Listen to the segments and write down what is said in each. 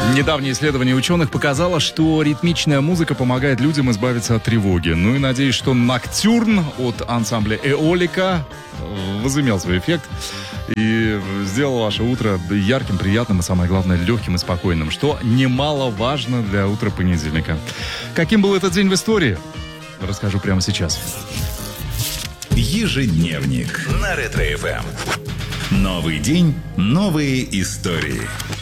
Недавнее исследование ученых показало, что ритмичная музыка помогает людям избавиться от тревоги. Ну и надеюсь, что «Ноктюрн» от ансамбля «Эолика» возымел свой эффект и сделал ваше утро ярким, приятным и, самое главное, легким и спокойным, что немаловажно для утра понедельника. Каким был этот день в истории? Расскажу прямо сейчас. Ежедневник на Ретро-ФМ. Новый день, новые истории.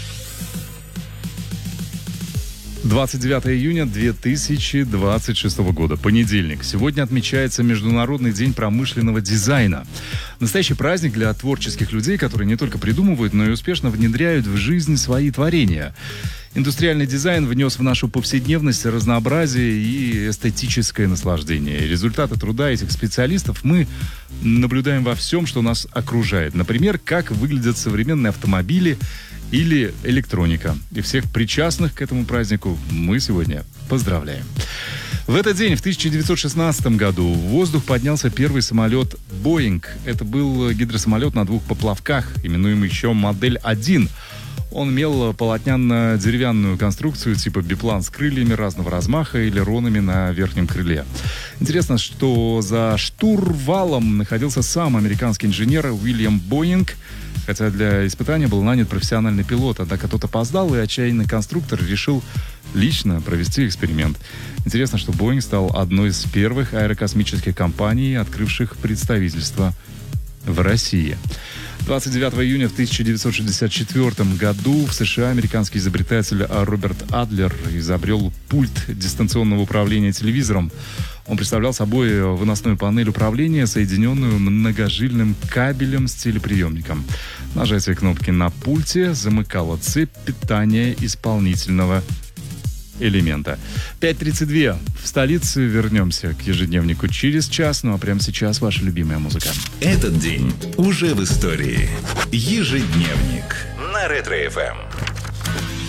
29 июня 2026 года, понедельник. Сегодня отмечается Международный день промышленного дизайна. Настоящий праздник для творческих людей, которые не только придумывают, но и успешно внедряют в жизнь свои творения. Индустриальный дизайн внес в нашу повседневность разнообразие и эстетическое наслаждение. Результаты труда этих специалистов мы наблюдаем во всем, что нас окружает. Например, как выглядят современные автомобили или электроника. И всех причастных к этому празднику мы сегодня поздравляем. В этот день, в 1916 году, в воздух поднялся первый самолет «Боинг». Это был гидросамолет на двух поплавках, именуемый еще «Модель-1». Он имел полотняно-деревянную конструкцию типа биплан с крыльями разного размаха и элеронами на верхнем крыле. Интересно, что за штурвалом находился сам американский инженер Уильям Боинг, хотя для испытания был нанят профессиональный пилот, однако тот опоздал, и отчаянный конструктор решил лично провести эксперимент. Интересно, что Боинг стал одной из первых аэрокосмических компаний, открывших представительство в России. 29 июня в 1964 году в США американский изобретатель Роберт Адлер изобрел пульт дистанционного управления телевизором. Он представлял собой выносную панель управления, соединенную многожильным кабелем с телеприемником. Нажатие кнопки на пульте замыкало цепь питания исполнительного элемента. 5:32. В столице вернемся к ежедневнику через час. Ну а прямо сейчас ваша любимая музыка. Этот день уже в истории. Ежедневник на Ретро-ФМ.